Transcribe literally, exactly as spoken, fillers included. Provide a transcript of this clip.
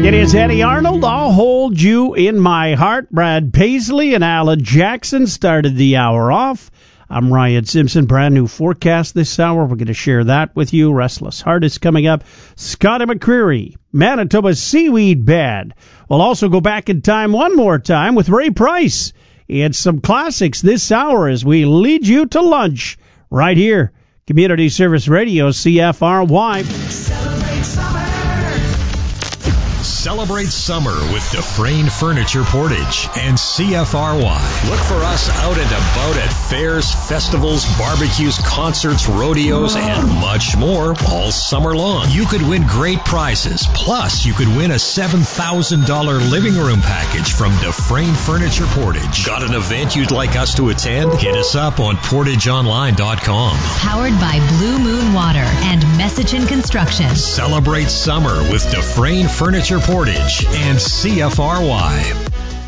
It is Eddie Arnold. I'll hold you in my heart. Brad Paisley and Alan Jackson started the hour off. I'm Ryan Simpson. Brand new forecast this hour. We're going to share that with you. Restless Heart is coming up. Scotty McCreery, Manitoba's seaweed bed. We'll also go back in time one more time with Ray Price. It's some classics this hour as we lead you to lunch right here. Community Service Radio, C F R Y. Celebrate summer with Dufresne Furniture Portage and C F R Y. Look for us out and about at fairs, festivals, barbecues, concerts, rodeos, and much more all summer long. You could win great prizes. Plus, you could win a seven thousand dollars living room package from Dufresne Furniture Portage. Got an event you'd like us to attend? Hit us up on portage online dot com. Powered by Blue Moon Water and Messaging Construction. Celebrate summer with Dufresne Furniture Portage and C F R Y.